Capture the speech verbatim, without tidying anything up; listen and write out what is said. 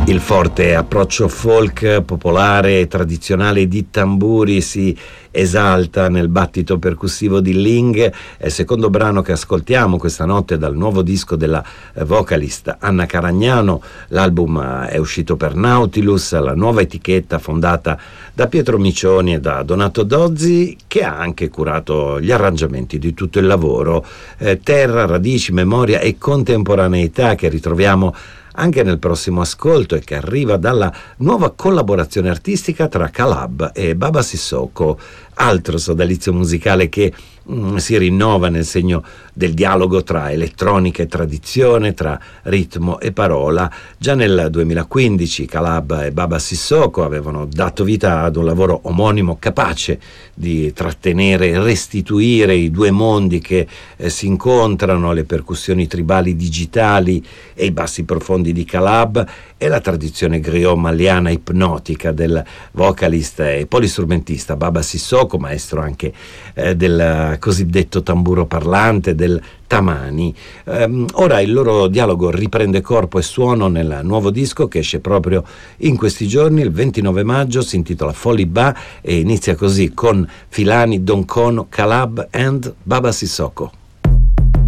Il forte approccio folk, popolare e tradizionale di Tamburi si esalta nel battito percussivo di Ling. È il secondo brano che ascoltiamo questa notte dal nuovo disco della vocalista Anna Caragnano. L'album è uscito per Nautilus, la nuova etichetta fondata da Pietro Micioni e da Donato Dozzi, che ha anche curato gli arrangiamenti di tutto il lavoro. Eh, terra, radici, memoria e contemporaneità che ritroviamo anche nel prossimo ascolto e che arriva dalla nuova collaborazione artistica tra Calab e Baba Sissoko, altro sodalizio musicale che mm, si rinnova nel segno del dialogo tra elettronica e tradizione, tra ritmo e parola. Già nel duemilaquindici Calab e Baba Sissoko avevano dato vita ad un lavoro omonimo capace di trattenere e restituire i due mondi che eh, si incontrano, le percussioni tribali digitali e i bassi profondi di Calab e la tradizione griot maliana ipnotica del vocalista e polistrumentista Baba Sissoko, maestro anche eh, del cosiddetto tamburo parlante, del tamani. Um, ora il loro dialogo riprende corpo e suono nel nuovo disco che esce proprio in questi giorni, il ventinove maggio, si intitola Foliba e inizia così con Filani, Don Cono, Calab and Baba Sissoko.